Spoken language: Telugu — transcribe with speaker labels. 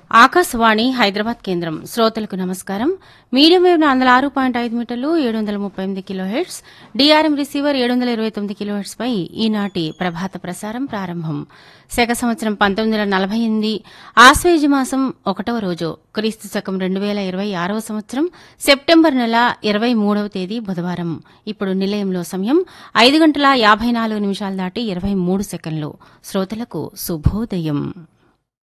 Speaker 1: ఆకాశవాణి హైదరాబాద్ కేంద్రం శ్రోతలకు నమస్కారం. మీడియం వేవ్ 106.5 మీటర్లు 738 కిలోహెర్ట్జ్, డిఆర్ఎం రిసీవర్ 729 కిలోహెర్ట్జ్ పై ఈనాటి ప్రభాత ప్రసారం ప్రారంభం. శక సంవత్సరం 1948 ఆశ్వేజ మాసం 1వ రోజు, క్రీస్తు శకం 2026వ సంవత్సరం సెప్టెంబర్ నెల 23వ తేదీ బుధవారం. ఇప్పుడు నిలయంలో సమయం 5 గంటల 54 నిమిషాలు దాటి 23 సెకండ్లు. శ్రోతలకు శుభోదయం.